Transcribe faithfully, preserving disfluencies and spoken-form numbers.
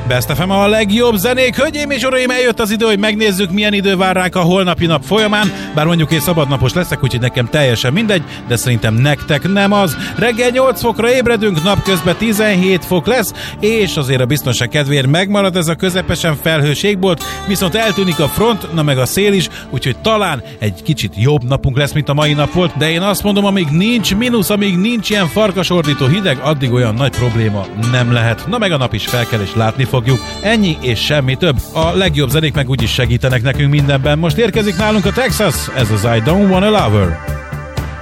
Best ef em a legjobb zenék. Hölgyeim és uraim, eljött az idő, hogy megnézzük, milyen idő vár ránk a holnapi nap folyamán. Bár mondjuk én szabadnapos leszek, úgyhogy nekem teljesen mindegy, de szerintem nektek nem az. Reggel nyolc fokra ébredünk, napközben tizenhét fok lesz, és azért a biztonság kedvéért megmarad ez a közepesen felhős égbolt, viszont eltűnik a front, na meg a szél is, úgyhogy talán egy kicsit jobb napunk lesz, mint a mai nap volt, de én azt mondom, amíg nincs mínusz, amíg nincs ilyen farkasordító hideg, addig olyan nagy probléma nem lehet. Na meg a nap is fel kell, és látni fogjuk. Ennyi és semmi több. A legjobb zenék meg úgyis segítenek nekünk mindenben. Most érkezik nálunk a Texas, ez az I Don't Wanna Love Her.